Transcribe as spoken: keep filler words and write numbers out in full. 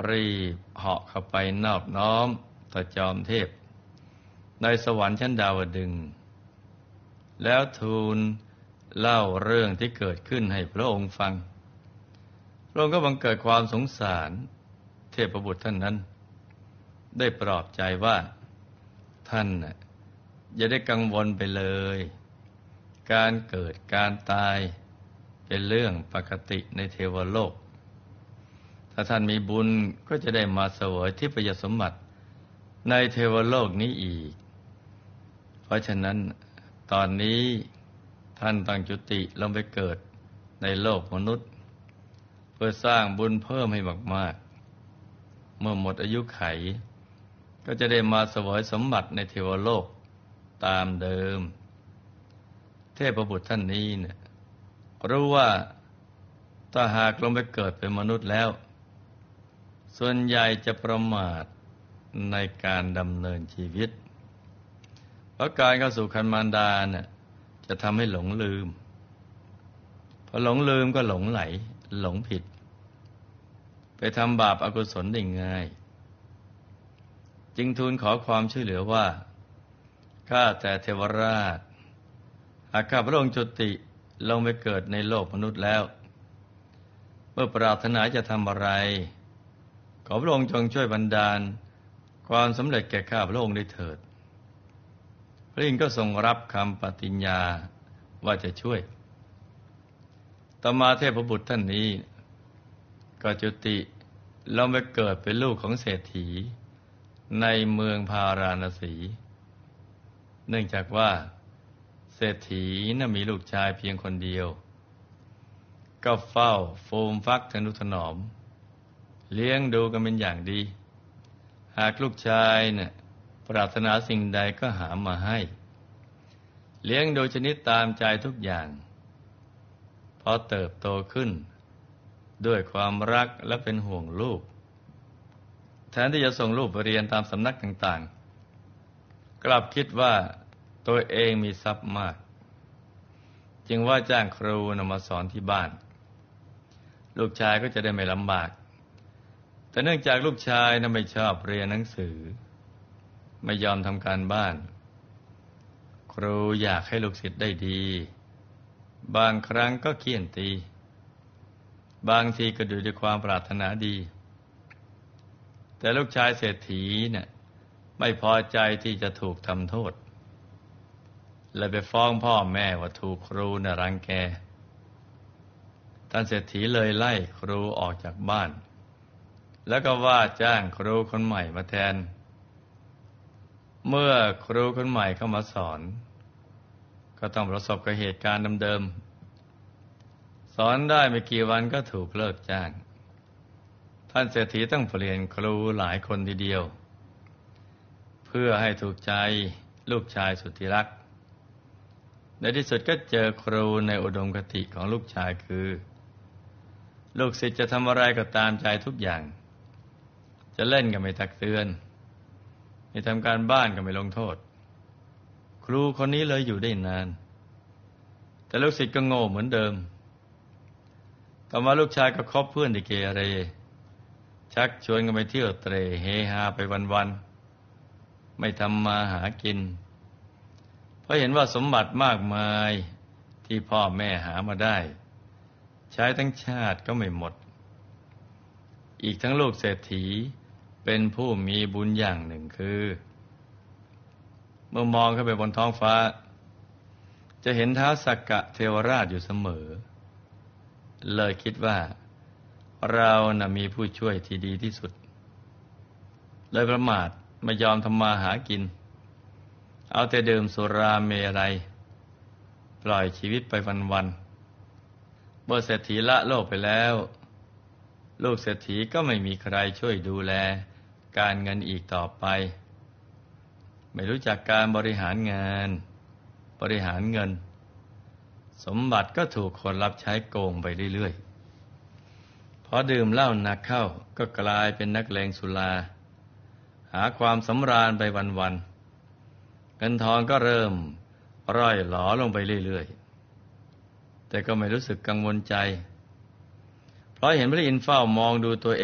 รีบเหาะเข้าไปนอบน้อมต่อจอมเทพในสวรรค์ชั้นดาวดึงส์แล้วทูลเล่าเรื่องที่เกิดขึ้นให้พระองค์ฟังพระองค์ก็บังเกิดความสงสารเทพบุตรท่านนั้นได้ปลอบใจว่าท่านน่ะอย่าได้กังวลไปเลยการเกิดการตายเป็นเรื่องปกติในเทวโลกถ้าท่านมีบุญก็จะได้มาเสวยทิพยสมบัติในเทวโลกนี้อีกเพราะฉะนั้นตอนนี้ท่านต้องจุติลงไปเกิดในโลกมนุษย์เพื่อสร้างบุญเพิ่มให้มากๆเมื่อหมดอายุไขก็จะได้มาเสวยสมบัติในเทวโลกตามเดิมเทพบุตรท่านนี้เนี่ยรู้ว่าถ้าหากลงไปเกิดเป็นมนุษย์แล้วส่วนใหญ่จะประมาทในการดำเนินชีวิตเพราะการเข้าสู่คันมารดาเนี่ยจะทำให้หลงลืมพอหลงลืมก็หลงไหลหลงผิดไปทำบาปอกุศลได้ง่ายจึงทูลขอความช่วยเหลือว่าข้าแต่เทวราชหากข้าพระองค์จุติลงไปเกิดในโลกมนุษย์แล้วเมื่อปรารถนาจะทำอะไรขอพระองค์จงช่วยบันดาลความสำเร็จแก่ข้าพระองค์ได้เถิดพระอินทร์ก็ทรงรับคำปฏิญญาว่าจะช่วยต่อมาเทพบุตรท่านนี้ก็จุติลงไปเกิดเป็นลูกของเศรษฐีในเมืองพาราณสีเนื่องจากว่าเศรษฐีน่ะมีลูกชายเพียงคนเดียวก็เฝ้าฟูมฟักทนุถนอมเลี้ยงดูกันเป็นอย่างดีหากลูกชายเนี่ยปรารถนาสิ่งใดก็หามาให้เลี้ยงโดยชนิดตามใจทุกอย่างพอเติบโตขึ้นด้วยความรักและเป็นห่วงลูกแทนที่จะส่งลูกไปเรียนตามสำนักต่างๆกลับคิดว่าตัวเองมีทรัพย์มากจึงว่าจ้างครูนำมาสอนที่บ้านลูกชายก็จะได้ไม่ลำบากแต่เนื่องจากลูกชายนั้นไม่ชอบเรียนหนังสือไม่ยอมทำการบ้านครูอยากให้ลูกศิษย์ได้ดีบางครั้งก็เคี่ยนตีบางทีก็ดูด้วยความปรารถนาดีแต่ลูกชายเศรษฐีเนี่ยไม่พอใจที่จะถูกทำโทษเลยไปฟ้องพ่อแม่ว่าถูกครูน่ะรังแกท่านเศรษฐีเลยไล่ครูออกจากบ้านแล้วก็ว่าจ้างครูคนใหม่มาแทนเมื่อครูคนใหม่เข้ามาสอนก็ต้องประสบกับเหตุการณ์เดิมๆสอนได้ไม่กี่วันก็ถูกเลิกจ้างท่านเศรษฐีต้องเปลี่ยนครูหลายคนทีเดียวเพื่อให้ถูกใจลูกชายสุดที่รักในที่สุดก็เจอครูในอุดมคติของลูกชายคือลูกศิษย์จะทำอะไรก็ตามใจทุกอย่างจะเล่นก็ไม่ตักเตือนไม่ทำการบ้านก็ไม่ลงโทษครูคนนี้เลยอยู่ได้นานแต่ลูกศิษย์ก็โง่เหมือนเดิมต่อมาลูกชายก็คบเพื่อนที่เกเรชักชวนกันไปเที่ยวเตร่เฮฮาไปวันๆไม่ทำมาหากินเพราะเห็นว่าสมบัติมากมายที่พ่อแม่หามาได้ใช้ทั้งชาติก็ไม่หมดอีกทั้งลูกเศรษฐีเป็นผู้มีบุญอย่างหนึ่งคือเมื่อมองขึ้นไปบนท้องฟ้าจะเห็นท้าวสักกะเทวราชอยู่เสมอเลยคิดว่าเราน่ะมีผู้ช่วยที่ดีที่สุดเลยประมาทไม่ยอมทำมาหากินเอาแต่ดื่มสุราเมรัยปล่อยชีวิตไปวันๆเมื่อเศรษฐีละโลกไปแล้วลูกเศรษฐีก็ไม่มีใครช่วยดูแลการเงินอีกต่อไปไม่รู้จักการบริหารงานบริหารเงินสมบัติก็ถูกคนรับใช้โกงไปเรื่อยๆพอดื่มเหล้าหนักเข้าก็กลายเป็นนักเลงสุราหาความสำราญไปวันๆเงินทองก็เริ่มร่อยหลอลงไปเรื่อยๆแต่ก็ไม่รู้สึกกังวลใจเพราะเห็นพระอินทร์เฝ้ามองดูตัวเอง